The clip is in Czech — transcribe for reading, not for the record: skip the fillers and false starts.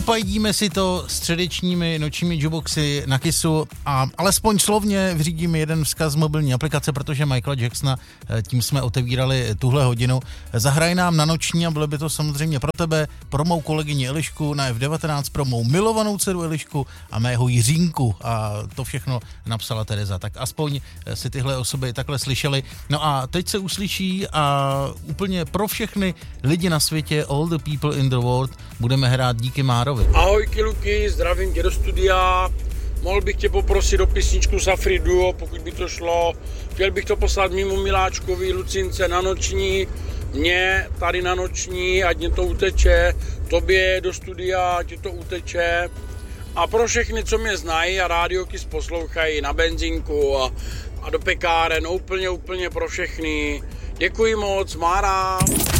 upajdíme si to středečními nočními jukeboxy na Kissu a alespoň slovně vyřídíme jeden vzkaz mobilní aplikace, protože Michaela Jacksona, tím jsme otevírali tuhle hodinu. Zahraj nám na noční a bylo by to samozřejmě pro tebe, pro mou kolegyni Elišku na F19, pro mou milovanou dceru Elišku a mého Jiřínku a to všechno napsala Tereza. Tak aspoň si tyhle osoby takhle slyšeli. No a teď se uslyší a úplně pro všechny lidi na světě, all the people in the world, budeme hrát Díky Márovi. Ahoj Kiluky, zdravím tě do studia. Mohl bych tě poprosit o písničku Safri Duo, pokud by to šlo. Chtěl bych to poslat mimo Miláčkovi, Lucince na noční, mě tady na noční, ať mě to uteče, tobě do studia, ať tě to uteče. A pro všechny, co mě znají a Rádio Kiss poslouchají na benzínku a do pekáren, úplně pro všechny. Děkuji moc, Mára.